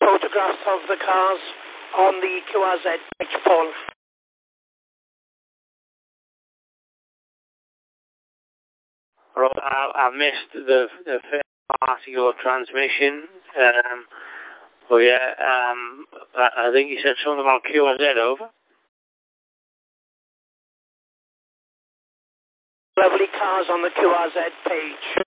Photographs of the cars on the QRZ page, Paul. Right, I missed the first part of your transmission. But yeah, I think you said something about QRZ, over. Lovely cars on the QRZ page.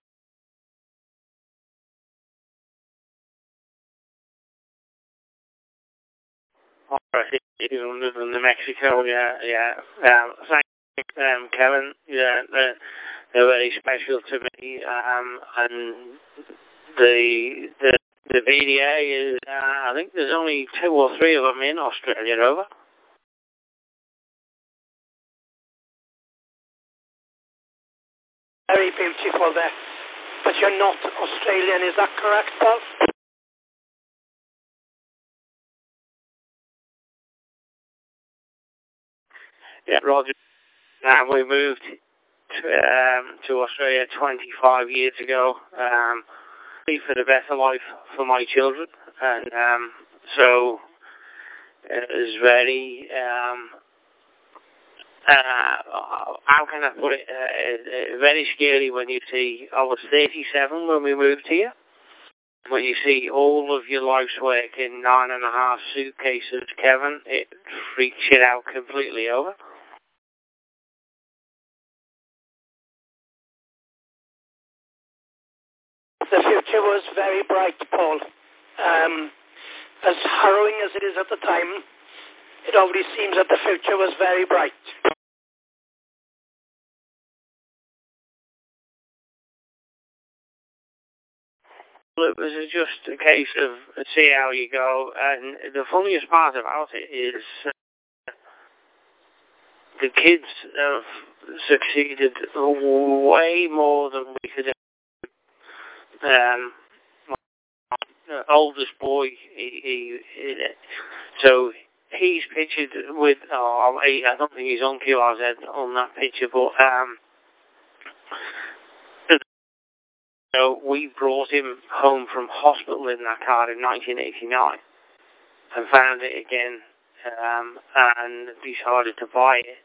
Alright, even in New Mexico, yeah. Thank you, Kevin. Yeah, they're very special to me. And the VDA is, I think there's only 2 or 3 of them in Australia, over. Very beautiful there. But you're not Australian, is that correct, Paul? Yeah, Roger. We moved to Australia 25 years ago, for the better life for my children, and so it was very, how can I put it, very scary when you see, I was 37 when we moved here, when you see all of your life's work in 9.5 suitcases, Kevin, it freaks you out completely, over. The future was very bright, Paul. As harrowing as it is at the time, it already seems that the future was very bright. Well, it was just a case of see how you go, and the funniest part about it is the kids have succeeded way more than we could have. My oldest boy, so he's pictured with, I don't think he's on QRZ on that picture, but so we brought him home from hospital in that car in 1989 and found it again, and decided to buy it.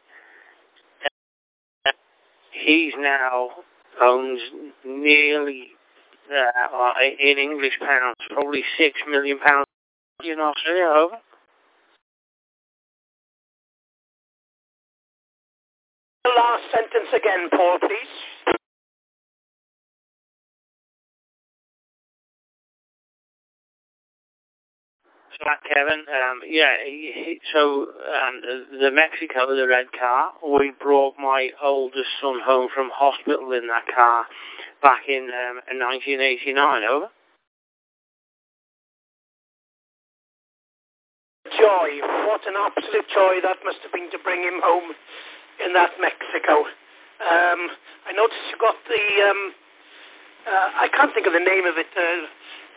He's now owns nearly, in English pounds, probably £6 million in Australia, over. The last sentence again, Paul, please. So, Kevin, so the Mexico, the red car, we brought my oldest son home from hospital in that car back in 1989, over. Joy, what an absolute joy that must have been to bring him home in that Mexico. I noticed you got the, I can't think of the name of it,